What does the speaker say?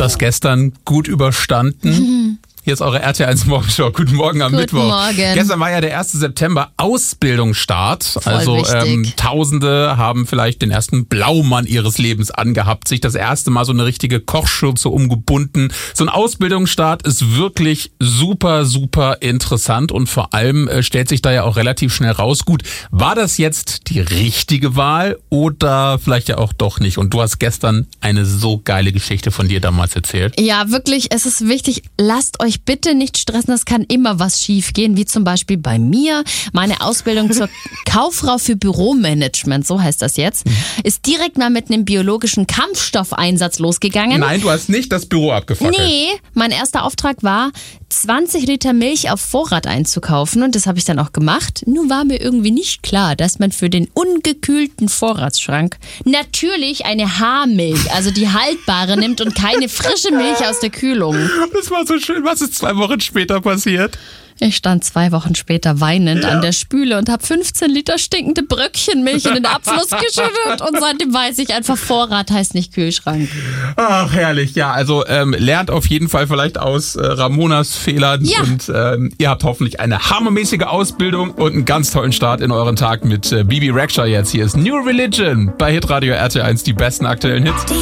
das gestern gut überstanden? Hier ist eure RTL1 Morgenshow. Guten Morgen am Mittwoch. Morgen. Gestern war ja der 1. September, Ausbildungsstart. Voll also wichtig. Tausende haben vielleicht den ersten Blaumann ihres Lebens angehabt, sich das erste Mal so eine richtige Kochschürze umgebunden. So ein Ausbildungsstart ist wirklich super, super interessant und vor allem stellt sich da ja auch relativ schnell raus, gut, war das jetzt die richtige Wahl oder vielleicht ja auch doch nicht? Und du hast gestern eine so geile Geschichte von dir damals erzählt. Ja, wirklich, es ist wichtig, lasst euch bitte nicht stressen, es kann immer was schief gehen, wie zum Beispiel bei mir. Meine Ausbildung zur Kauffrau für Büromanagement, so heißt das jetzt, ist direkt mal mit einem biologischen Kampfstoffeinsatz losgegangen. Nein, du hast nicht das Büro abgefackelt. Nee, mein erster Auftrag war, 20 Liter Milch auf Vorrat einzukaufen und das habe ich dann auch gemacht. Nur war mir irgendwie nicht klar, dass man für den ungekühlten Vorratsschrank natürlich eine Haarmilch, also die haltbare, nimmt und keine frische Milch aus der Kühlung. Das war so schön. Was ist 2 Wochen später passiert? Ich stand 2 Wochen später weinend an der Spüle und habe 15 Liter stinkende Bröckchen Milch in den Abfluss geschüttet und seitdem weiß ich einfach, Vorrat heißt nicht Kühlschrank. Ach, herrlich. Ja, also lernt auf jeden Fall vielleicht aus Ramonas Fehlern und ihr habt hoffentlich eine hammermäßige Ausbildung und einen ganz tollen Start in euren Tag mit Bibi Rexha jetzt. Hier ist New Religion bei Hitradio RT1, die besten aktuellen Hits.